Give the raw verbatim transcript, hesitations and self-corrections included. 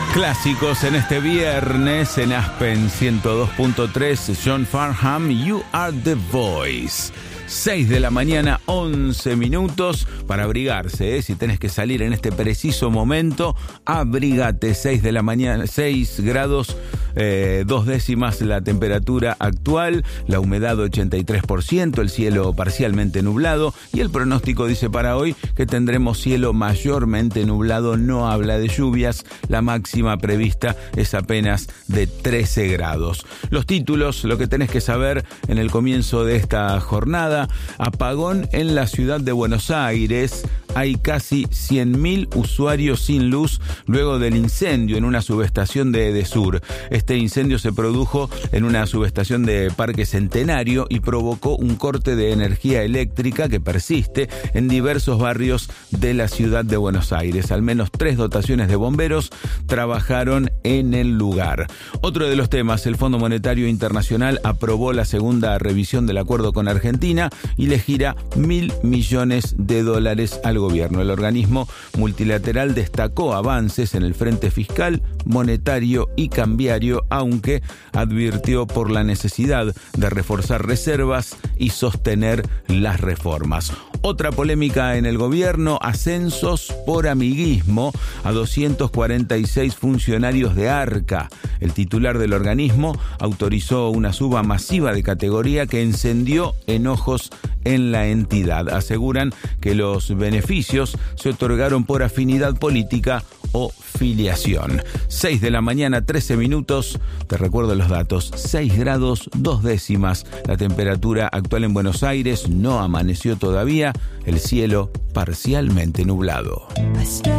Clásicos en este viernes en Aspen ciento dos punto tres, John Farnham, You Are The Voice. seis de la mañana, once minutos para abrigarse, ¿eh? Si tenés que salir en este preciso momento, abrígate. seis de la mañana, seis grados, eh, dos décimas la temperatura actual, la humedad ochenta y tres por ciento, el cielo parcialmente nublado y el pronóstico dice para hoy que tendremos cielo mayormente nublado, no habla de lluvias, la máxima prevista es apenas de trece grados. Los títulos, lo que tenés que saber en el comienzo de esta jornada: apagón en la ciudad de Buenos Aires. Hay casi cien mil usuarios sin luz luego del incendio en una subestación de Edesur. Este incendio se produjo en una subestación de Parque Centenario y provocó un corte de energía eléctrica que persiste en diversos barrios de la ciudad de Buenos Aires. Al menos tres dotaciones de bomberos trabajaron en el lugar. Otro de los temas: el Fondo Monetario Internacional aprobó la segunda revisión del acuerdo con Argentina y le gira mil millones de dólares al gobierno. El organismo multilateral destacó avances en el frente fiscal, monetario y cambiario, aunque advirtió por la necesidad de reforzar reservas y sostener las reformas. Otra polémica en el gobierno: ascensos por amiguismo a doscientos cuarenta y seis funcionarios de ARCA. El titular del organismo autorizó una suba masiva de categoría que encendió enojos en la entidad. Aseguran que los beneficios se otorgaron por afinidad política o filiación. seis de la mañana, trece minutos. Te recuerdo los datos: seis grados, dos décimas. La temperatura actual en Buenos Aires, no amaneció todavía. El cielo parcialmente nublado.